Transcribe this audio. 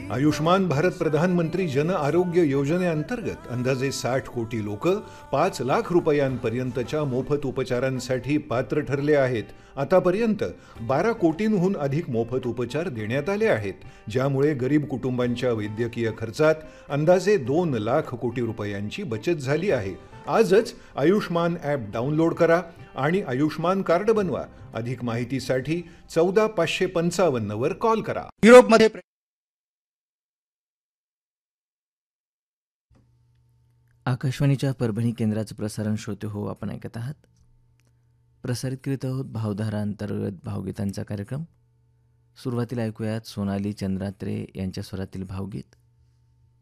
आयुष्मान भारत प्रधानमंत्री जन आरोग्य योजनेअंतर्गत अंदाजे 60 कोटी लोक 5 लाख रुपयांपर्यंतच्या मोफत उपचारांसाठी पात्र ठरले आहेत. आतापर्यंत 12 कोटींहून अधिक मोफत उपचार देण्यात आले आहेत, ज्यामुळे गरीब कुटुंबांच्या वैद्यकीय खर्चात अंदाजे 2 लाख कोटी रुपयांची बचत झाली आहे. आजच आयुष्मान ॲप डाउनलोड करा आणि आयुष्मान कार्ड बनवा. अधिक माहितीसाठी 14555 वर कॉल करा. युरोपमध्ये आकाशवाणीच्या परभणी केंद्राचं प्रसारण श्रोते हो आपण ऐकत आहात. प्रसारित करीत आहोत भावधारा अंतर्गत भावगीतांचा कार्यक्रम. सुरुवातीला ऐकूयात सोनाली चंद्रात्रे यांच्या स्वरातील भावगीत.